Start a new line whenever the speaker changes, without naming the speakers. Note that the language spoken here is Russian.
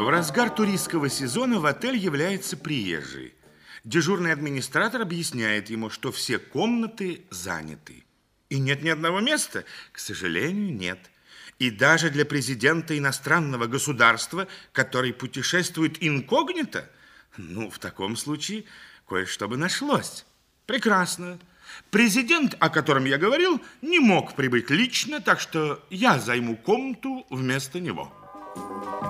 В разгар туристского сезона в отель является приезжий. Дежурный администратор объясняет ему, что все комнаты заняты. И нет ни одного места? К сожалению, нет. И даже для президента иностранного государства, который путешествует инкогнито, в таком случае кое-что бы нашлось. Прекрасно. Президент, о котором я говорил, не мог прибыть лично, так что я займу комнату вместо него.